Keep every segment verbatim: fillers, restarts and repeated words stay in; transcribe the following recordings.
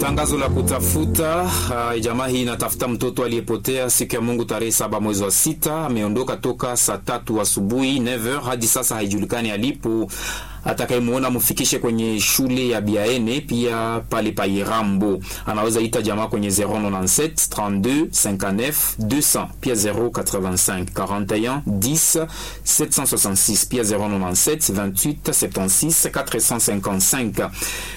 Tangazo la kutafuta. Uh, jamaa hii inatafuta mtoto aliyepotea siku ya Mungu tarehe saba mwezi wa sita. Ameondoka toka saa tatu asubuhi nine heures hadi sasa haijulikani alipo. Atakayemuona mfikishe kwenye shule ya Biaene pia pale pa Irambo. Anaweza ita jamaa kwenye zero nine sept trente-deux cinquante-neuf deux cents pia zero eighty-five quarante et un dix sept cent soixante-six pia zero nine sept vingt-huit soixante-six quatre cent cinquante-cinq.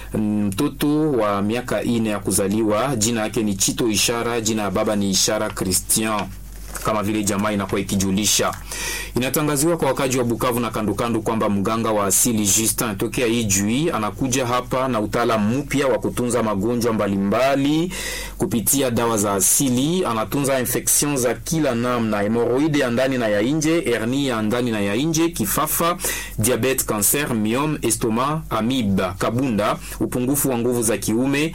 Mtoto wa miaka ine ya kuzaliwa, jina yake ni Chito Ishara, jina ya baba ni Ishara Christian, kama vile jamaa inakuwa ikijulisha. Inatangaziwa kwa wakaji wa Bukavu na kandokando kwamba mganga wa asili Justin tokea Ijui anakuja hapa na utaalamu mpya wa kutunza magonjwa mbalimbali kupitia dawa za asili. Anatunza infection za kila namna, hemorrhoide ya ndani na ya nje, hernia ya ndani na ya nje, kifafa, diabete, cancer, myome, estoma, amiba, kabunda, upungufu wa nguvu za kiume,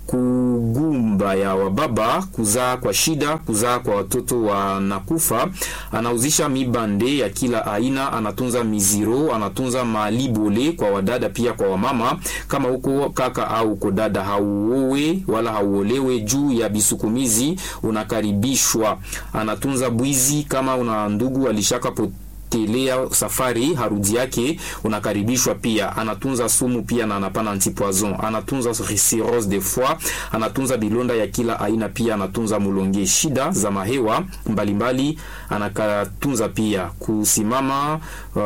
kugumba ya wababa, kuzaa kwa shida, kuzaa kwa watoto wanakufa. Anauzisha mibande ya kila aina, anatunza miziro, anatunza malibole kwa wadada pia kwa wamama. Kama huko kaka au uko dada hauowe wala hauolewe juu ya bisukumizi, unakaribishwa. Anatunza bwizi, kama una ndugu alishaka pot telea safari harudi yake unakaribishwa pia. Anatunza sumu pia na anapana antipoison. Anatunza cirrhose de foie, anatunza bilonda ya kila aina pia, anatunza mulonge, shida za mahewa mbalimbali anakatunza pia, kusimama uh,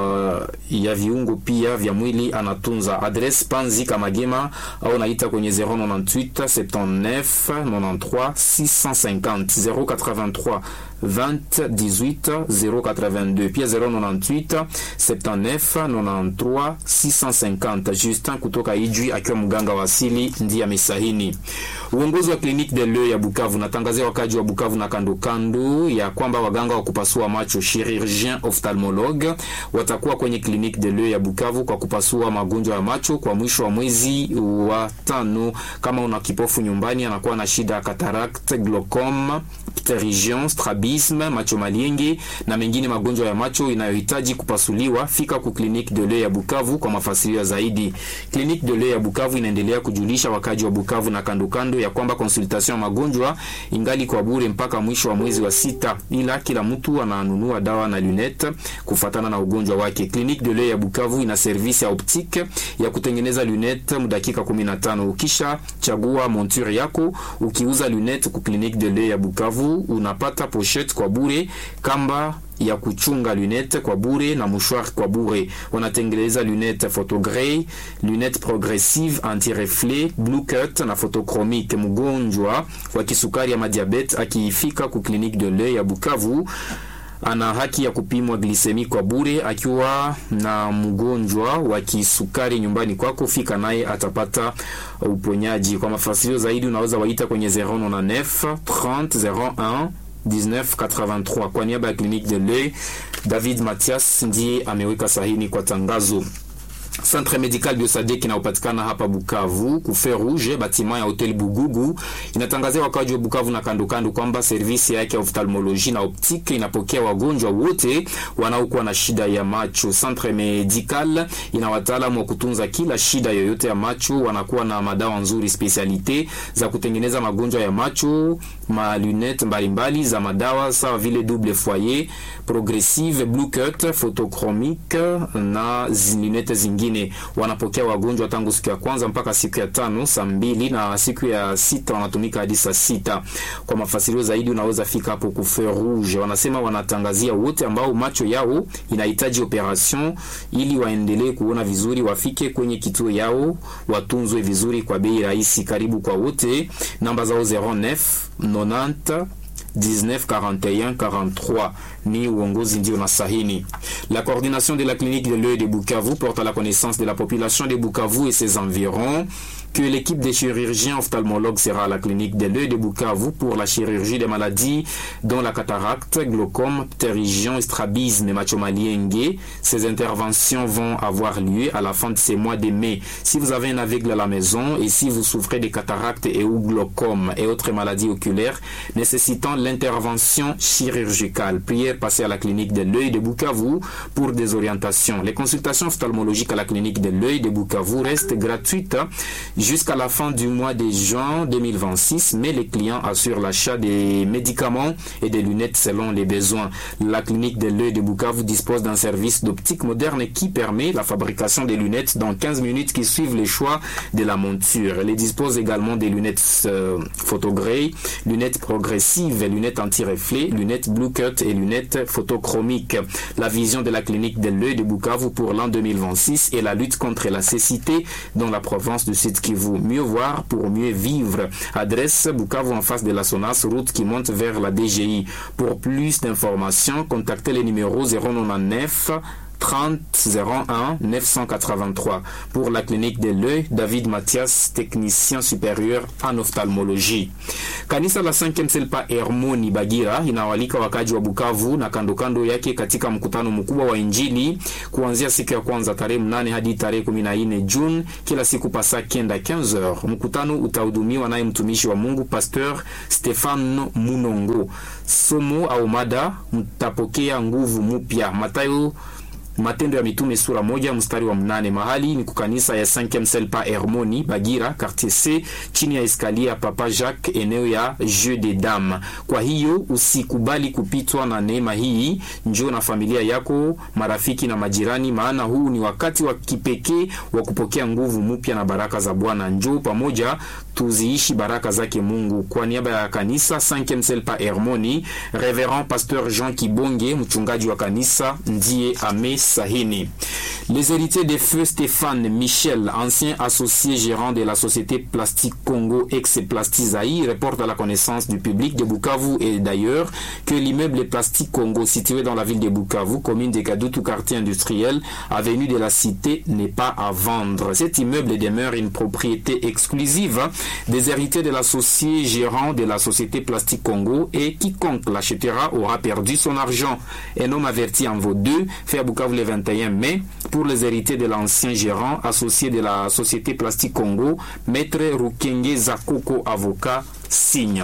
ya viungo pia vya mwili anatunza. Adresse Panzi Kamagema au naita kwenye zero nine eight sept-neuf ninety-trois six cent cinquante zero eighty-three vingt dix-huit zero eighty-deux pia zero nine eight sept-neuf ninety-trois six cent cinquante. Justin kutoka Ijui akiwa mganga wa asili ndiye amesahini. Uongozi wa Clinique de l'Oeil ya Bukavu natangazia wakaji wa Bukavu na kando kando ya kwamba waganga wa kupasua macho chirurgien ophtalmologue watakuwa kwenye Clinique de l'Oeil ya Bukavu kwa kupasua magonjwa ya macho kwa mwisho wa mwezi wa tano. Kama una kipofu nyumbani, anakuwa na shida ya cataracte, glaucome, pterygium, strabisme, macho malienge na mengine magonjwa ya macho inayohitaji kupasuliwa, fika ku Clinique de l'Oeil ya Bukavu kwa mafasirio zaidi. Clinique de l'Oeil ya Bukavu inaendelea kujulisha wakaji wa Bukavu na kando kando ya kwamba consultation ya magonjwa ingali kwa bure mpaka mwisho wa mwezi wa sita, ila kila mtu ananunua dawa na lunette kufatana na ugonjwa wake. Clinique de l'Oeil ya Bukavu ina service ya optique ya kutengeneza lunette mudakika kumi na tano. Ukisha chagua monture yako, ukiuza lunette ku Clinique de l'Oeil ya Bukavu unapata pochette kwa bure, kamba ya kuchunga lunette kwa bure na mouchoir kwa bure. Wanatengeneza lunette photogrey, lunette progressive, anti-reflet, blue cut na photochromique. Mgonjwa wa kisukari ya madiabete akiifika ku Clinique de l'Oeil ya Bukavu ana haki ya kupimwa glisemi kwa bure. Akiwa na mgonjwa wa kisukari nyumbani kwako, fika naye atapata uponyaji. Kwa mafasirio zaidi unaweza waita kwenye zero nine neuf trente zero un dix-neuf quatre-vingt-trois. Kwa niaba ya Clinique de l'Oeil, David Mathias ndiye ameweka sahini kwa tangazo. Centre Medical Biosadek inayopatikana hapa Bukavu ku Feu Rouge, bâtiment ya Hotel Bugugu, inatangazia wakaji wa Bukavu na kando kando kwamba service yake ya ophthalmologie na optique inapokea wagonjwa wote wanaokuwa na shida ya macho. Centre Medical ina wataalamu wa kutunza kila shida yoyote ya macho, wanakuwa na madawa nzuri specialite za kutengeneza magonjwa ya macho, ma lunette mbalimbali za madawa sawa vile double foyer, progressive, blue cut, photochromique na lunette zingine. Wanapokea wagonjwa tangu siku ya kwanza mpaka siku ya tano saa mbili na siku ya sita wanatumika hadi saa sita. Kwa mafasirio zaidi unaweza fika hapo ku Feu Rouge. Wanasema wanatangazia wote ambao macho yao inahitaji operation ili waendelee kuona vizuri, wafike kwenye kituo yao watunzwe vizuri kwa bei rahisi. Karibu kwa wote. Namba zao zero neuf ninety dix-neuf quarante et un quarante-trois. Ni uongozi ndio na sahini. La coordination de la Clinique de l'Oeil de Bukavu porte à la connaissance de la population de Bukavu et ses environs que l'équipe des chirurgiens ophtalmologues sera à la Clinique de l'Oeil de Bukavu pour la chirurgie des maladies dont la cataracte, glaucome, pterygium, strabisme et macho malienge. Ces interventions vont avoir lieu à la fin de ces mois de mai. Si vous avez un aveugle à la maison et si vous souffrez de cataracte et ou glaucome et autres maladies oculaires nécessitant l'intervention chirurgicale, priez passer à la Clinique de l'Oeil de Bukavu pour des orientations. Les consultations ophtalmologiques à la Clinique de l'Oeil de Bukavu restent gratuites jusqu'à la fin du mois de juin deux mille vingt-six, mais les clients assurent l'achat des médicaments et des lunettes selon les besoins. La clinique de l'œil de Bukavu dispose d'un service d'optique moderne qui permet la fabrication des lunettes dans quinze minutes qui suivent les choix de la monture. Elle dispose également des lunettes euh, photogrées, lunettes progressives, lunettes anti-reflet, lunettes blue cut et lunettes photochromiques. La vision de la clinique de l'œil de Bukavu pour l'an deux mille vingt-six est la lutte contre la cécité dans la province du Sud Kivu. Mieux voir pour mieux vivre. Adresse Bukavu en face de la Sonas, route qui monte vers la D G I. Pour plus d'informations, contactez les numéros zéro neuf trente zéro un neuf cent quatre-vingt-trois. Pour la clinique de l'œil, David Mathias, technicien supérieur en ophtalmologie. Kanisa la cinquième Selpa Hermoni Bagira inawalika wakaji wa Bukavu na kando kando yake katika mkutano mkubwa wa Injili kuanzia siku ya kwanza tarehe mnane hadi tarehe kumi na nne Juni kila siku pasa kenda quinze heures. Mkutano utahudumiwa naye mtumishi wa Mungu Pasteur Stefano Munongo. Somo au mada mtapokea nguvu mpya. Mathayo Matendo ya Mitume sura moja mstari wa mnane. Mahali ni kukanisa ya cinquième Selpa Hermoni Bagira quartier C chini ya eskalier ya Papa Jacques eneo ya Jeu des Dames. Kwa hiyo usikubali kupitwa na neema hii, njoo na familia yako, marafiki na majirani, maana huu ni wakati wa kipekee wa kupokea nguvu mpya na baraka za Bwana. Njoo pamoja tuziishi baraka zake Mungu. Kwa niaba ya kanisa cinquième Selpa Hermoni, Révérend Pasteur Jean Kibonge, mchungaji wa kanisa, ndiye ame Sahini. Les héritiers de feu Stéphane Michel, ancien associé gérant de la société Plastique Congo ex-Plastizaï, reportent à la connaissance du public de Bukavu et d'ailleurs que l'immeuble Plastique Congo situé dans la ville de Bukavu, commune de Kadutu, quartier industriel, avenue de la Cité, n'est pas à vendre. Cet immeuble demeure une propriété exclusive des héritiers de l'associé gérant de la société Plastique Congo et quiconque l'achètera aura perdu son argent. Un homme averti en vaut deux, fait à Bukavu le vingt et un mai. Pour les héritiers de l'ancien gérant associé de la société Plastique Congo, Maître Rukenge Zakoko, avocat, signe.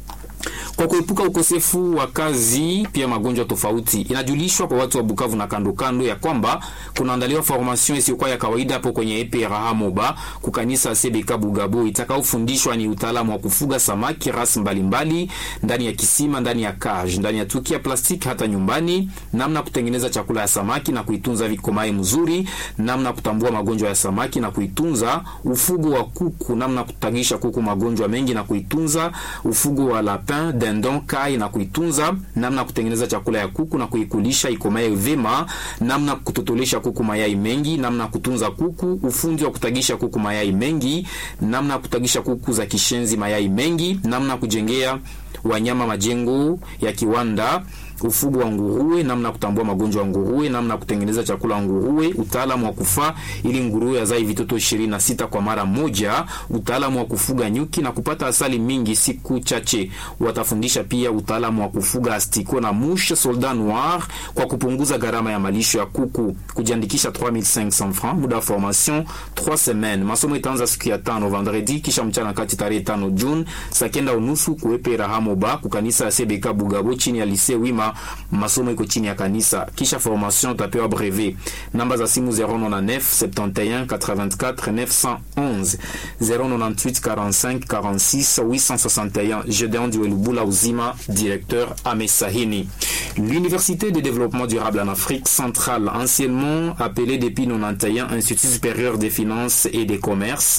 Kwa kuepuka ukosefu wa kazi pia magonjwa tofauti, inajulishwa kwa watu wa Bukavu na kando kando ya kwamba kunaandaliwa formation isiyokuwa ya kawaida hapo kwenye E P R H Moba kukanisa C B K Bugabo itakaofundishwa ni utaalamu wa kufuga samaki rasi mbalimbali ndani ya kisima, ndani ya cage, ndani ya tukia plastiki hata nyumbani, namna kutengeneza chakula ya samaki na kuitunza vikomai mzuri, namna kutambua magonjwa ya samaki na kuitunza, ufugo wa kuku, namna kutagisha kuku magonjwa mengi na kuitunza, ufugo wa lapin, dindon, kai na kuitunza, namna kutengeneza chakula ya kuku na kuikulisha ikomae vema, namna kutotolesha kuku mayai mengi, namna kutunza kuku, ufundi wa kutagisha kuku mayai mengi, namna kutagisha kuku za kishenzi mayai mengi, namna kujengea wanyama majengo ya kiwanda, ufugo wa nguruwe, namna kutambua magonjwa ya nguruwe, namna kutengeneza chakula nguruwe, utaalamu wa kufaa ili nguruwe azae vitoto ishirini na sita kwa mara moja, utaalamu wa kufuga nyuki na kupata asali mingi siku chache. Watafundisha pia utaalamu wa kufuga astiko na mouche soldat noir kwa kupunguza gharama ya malisho ya kuku. Kujiandikisha trois mille cinq cents francs, muda formation trois semaines. Masomo itaanza siku ya tano vendredi kisha mchana kati tarehe tano Juni saa kenda unusu ku E P R H Moba kukanisa C B K Bugabo chini ya lycée Wima. Masomo iko chini ya kanisa. Kisha formation utapewa brevet. Namba za simu zéro neuf soixante et un quatre-vingt-quatre neuf cent onze, zéro neuf huit quarante-cinq quarante-six huit cent soixante et un. Gedeon Diwelubula Uzima, directeur Amesahini. L'Université de développement durable en Afrique centrale, anciennement appelée depuis quatre-vingt-onze Institut supérieur des finances et des commerces,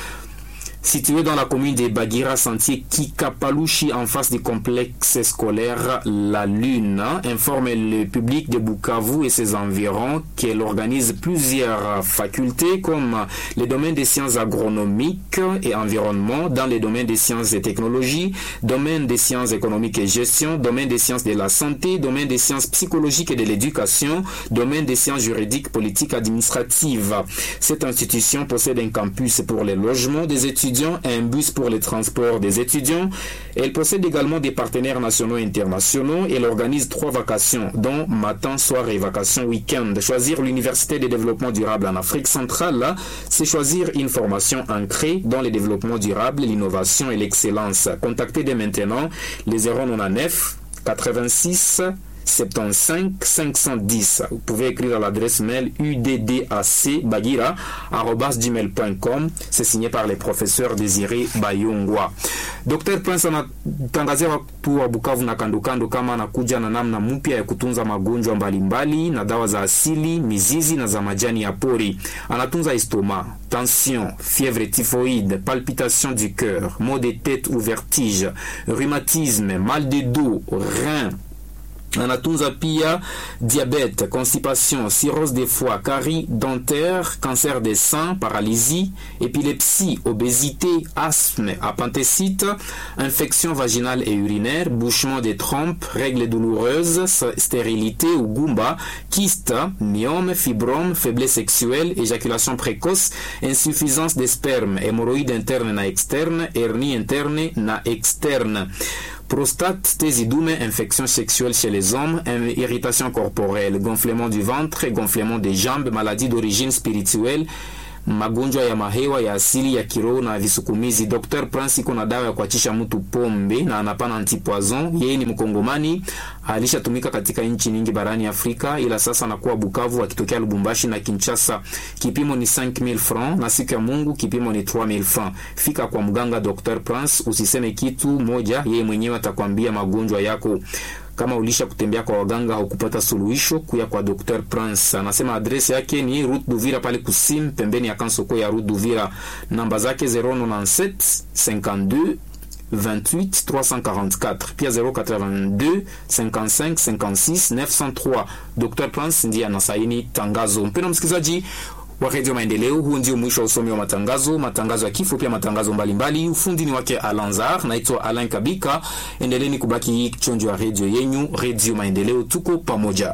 situé dans la commune de Bagira, sentier Kikapalushi, en face du complexe scolaire La Lune, informe le public de Bukavu et ses environs qu'elle organise plusieurs facultés comme les domaines des sciences agronomiques et environnement, dans les domaines des sciences et technologies, domaine des sciences économiques et gestion, domaine des sciences de la santé, domaine des sciences psychologiques et de l'éducation, domaine des sciences juridiques, politiques, administratives. Cette institution possède un campus pour les logements des étudiants et un bus pour les transports des étudiants. Elle possède également des partenaires nationaux et internationaux. Elle organise trois vacations, dont matin, soir et vacations week-end. Choisir l'Université de développement durable en Afrique centrale, c'est choisir une formation ancrée dans le développement durable, l'innovation et l'excellence. Contactez dès maintenant les zéro neuf quatre-vingt-six soixante-quinze cinq cent dix. Vous pouvez écrire à l'adresse mail u d d a c bagira arobase gmail point com. C'est signé par les professeurs Désiré Bayongwa. Docteur Prince anatangazia watu wa Bukavu na kando kando kama anakuja na namna mpya ya kutunza magonjwa mbalimbali na dawa za asili, mizizi na za majani ya pori. Anatunza estoma, tension, fièvre typhoïde, palpitation du cœur, maux de tête ou vertige, rhumatisme, mal de dos, rein. Anatunza pia diabète, constipation, cirrhose des foies, carie dentaire, cancer des seins, paralysie, épilepsie, obésité, asthme, appendicite, infection vaginale et urinaire, bouchement des trompes, règles douloureuses, stérilité ou goumba, kyste, myome, fibrome, faiblesse sexuelle, éjaculation précoce, insuffisance des spermes, hémorroïdes internes na externe, hernie interne na externe. Prostate, tésidume, infection sexuelle chez les hommes, irritation corporelle, gonflement du ventre, gonflement des jambes, maladie d'origine spirituelle, magonjwa ya mahewa ya asili ya kiroho na visukumizi. Docteur Prince iko na dawa ya kuachisha mtu pombe na anapana antipoison. Yeye ni Mkongomani, alishatumika katika nchi nyingi barani Afrika, ila sasa anakuwa Bukavu akitokea Lubumbashi na Kinshasa. Kipimo ni cinq mille francs na siku ya Mungu kipimo ni trois mille francs. Fika kwa mganga Docteur Prince, usiseme kitu moja, yeye mwenyewe atakwambia magonjwa yako. Kama ulisha kutembea kwa waganga au kupata suluhisho, kuya kwa Docteur Prince. Anasema adresi yake ni Route d'Uvira pale Kusim, pembeni ya kansoko ya Route d'Uvira. Namba zake zero neuf sept cinquante-deux vingt-huit trois cent quarante-quatre, pia zero quatre-vingt-deux cinquante-cinq cinquante-six neuf cent trois. Docteur Prince ndiye anasaini tangazo. Mpendwa msikilizaji wa Radio Maendeleo, huu ndio mwisho wa usomi wa matangazo, matangazo ya kifo pia matangazo mbalimbali. Ufundi ni wake Alanzar, naitwa Alain Kabika. Endeleeni kubaki chonjo ya radio yenyu, Radio Maendeleo, tuko pamoja.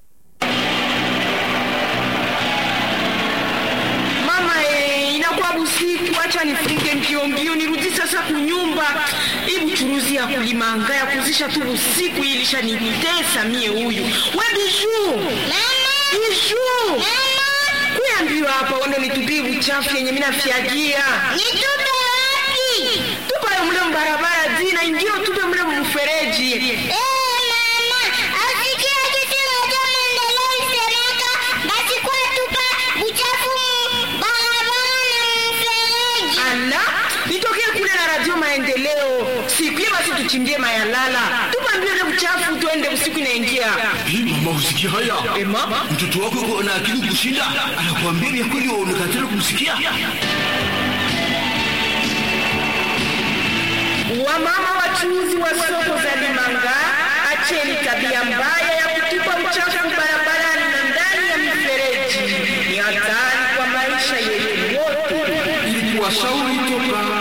Mama eh, inakuwa busiku, acha nifunge mbio mbio nirudi sasa kunyumba. Ibu churuzi ya kulimanga ya kuzisha tu usiku ilisha nitesa mie huyu. We Bijou! Mama! Bijou! Mama! Kuambiwa hapa wende nitupie uchafu yenye mimi nafiagia. Nitupe wapi? Tupa mle barabara dina ingio tupe mle mfereji. Eh mama, asikia kitu moja Maendeleo isemeka basi kwa tupa uchafu barabara na mfereji. Ala, nitokea kule na Radio Maendeleo. Siku ile basi tuchimbie mayalala. Tupa mbele uchafu tuende usiku inaingia. Hii mama usikia haya? Eh mama, mtoto wako uko na akili kushinda, anakuambia vya kweli wewe unakatana kumsikia. Wamama wachuuzi wa soko za Limanga, acheni tabia mbaya ya kutupa uchafu barabarani na ndani ya mifereji. Ni hatari kwa maisha yetu yote. Ilikuwa shauri toka